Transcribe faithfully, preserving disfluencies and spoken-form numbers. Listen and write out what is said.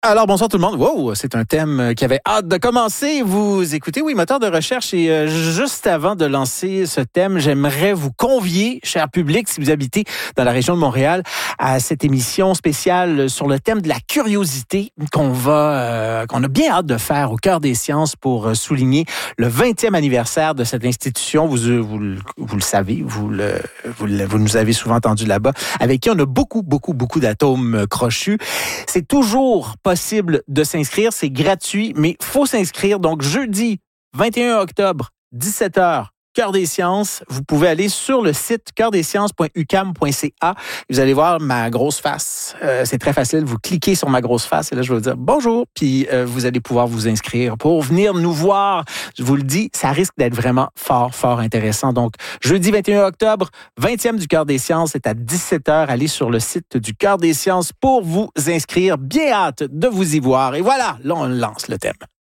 Alors, bonsoir tout le monde. Wow, c'est un thème qui avait hâte de commencer. Vous écoutez, oui, moteur de recherche. Et euh, juste avant de lancer ce thème, j'aimerais vous convier, cher public, si vous habitez dans la région de Montréal, à cette émission spéciale sur le thème de la curiosité qu'on va, euh, qu'on a bien hâte de faire au Cœur des sciences pour souligner le vingtième anniversaire de cette institution. Vous, vous, vous le savez, vous, le, vous, le, vous nous avez souvent entendu là-bas, avec qui on a beaucoup, beaucoup, beaucoup d'atomes crochus. C'est toujours possible de s'inscrire, c'est gratuit, mais il faut s'inscrire. Donc, jeudi vingt et un octobre, dix-sept heures, Cœur des sciences. Vous pouvez aller sur le site cœur des sciences point u q a m point c a. Vous allez voir ma grosse face. Euh, c'est très facile. Vous cliquez sur ma grosse face et là, je vais vous dire bonjour. Puis, euh, vous allez pouvoir vous inscrire pour venir nous voir. Je vous le dis, ça risque d'être vraiment fort, fort intéressant. Donc, jeudi vingt et un octobre, vingtième du Cœur des sciences, c'est à dix-sept heures. Allez sur le site du Cœur des sciences pour vous inscrire. Bien hâte de vous y voir. Et voilà, là, on lance le thème.